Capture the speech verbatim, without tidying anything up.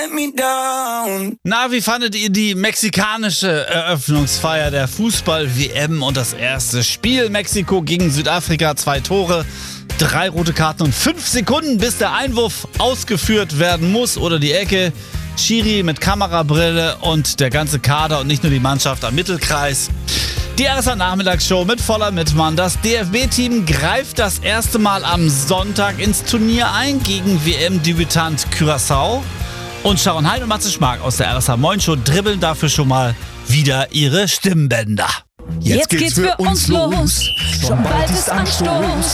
let me down. Na, wie fandet ihr die mexikanische Eröffnungsfeier der Fußball-W M und das erste Spiel? Mexiko gegen Südafrika, zwei Tore, drei rote Karten und fünf Sekunden, bis der Einwurf ausgeführt werden muss oder die Ecke. Schiri mit Kamerabrille und der ganze Kader und nicht nur die Mannschaft am Mittelkreis. Die R S A-Nachmittagsshow mit voller Mitmann. Das D F B-Team greift das erste Mal am Sonntag ins Turnier ein gegen W M-Debütant Curaçao. Und Sharon Hein und Matze Schmark aus der R S A-Moin-Show dribbeln dafür schon mal wieder ihre Stimmbänder. Jetzt geht's für uns los, schon bald ist Anstoß.